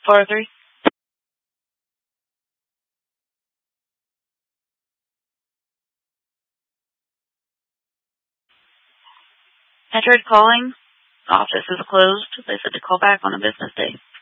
403. I tried calling. Office is closed. They said to call back on a business day.